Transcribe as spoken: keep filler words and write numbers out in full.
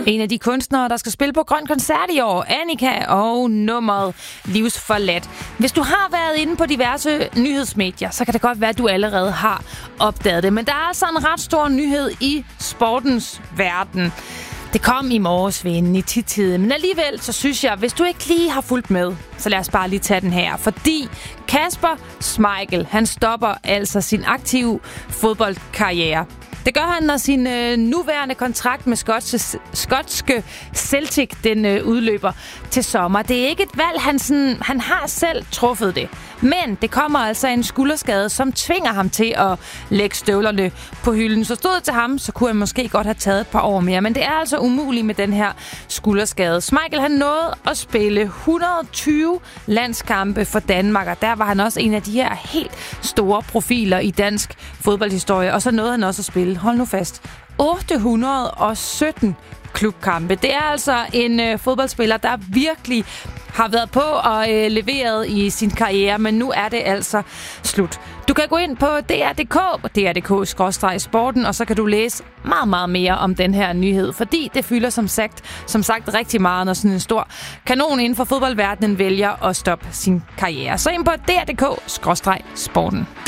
En af de kunstnere, der skal spille på Grøn Koncert i år, Annika, og nummeret Livsforladt. Hvis du har været inde på diverse nyhedsmedier, så kan det godt være, at du allerede har opdaget det. Men der er altså en ret stor nyhed i sportens verden. Det kom i morges ved i titiden, men alligevel så synes jeg, hvis du ikke lige har fulgt med, så lad os bare lige tage den her. Fordi Kasper Schmeichel, han stopper altså sin aktive fodboldkarriere. Det gør han, når sin øh, nuværende kontrakt med skotske, skotske Celtic den øh, udløber til sommer. Det er ikke et valg, han, sådan, han har selv truffet det. Men det kommer altså en skulderskade, som tvinger ham til at lægge støvlerne på hylden. Så stod det til ham, så kunne han måske godt have taget et par år mere. Men det er altså umuligt med den her skulderskade. Schmeichel, han nåede at spille et hundrede og tyve landskampe for Danmark, og der var han også en af de her helt store profiler i dansk fodboldhistorie. Og så nåede han også at spille, hold nu fast, otte hundrede og sytten klubkampe. Det er altså en øh, fodboldspiller, der virkelig har været på og øh, leveret i sin karriere, men nu er det altså slut. Du kan gå ind på D R punktum d k, d r punktum d k skråstreg sporten, og så kan du læse meget, meget mere om den her nyhed, fordi det fylder som sagt, som sagt rigtig meget, når sådan en stor kanon inden for fodboldverdenen vælger at stoppe sin karriere. Så ind på D R punktum d k skråstreg sporten.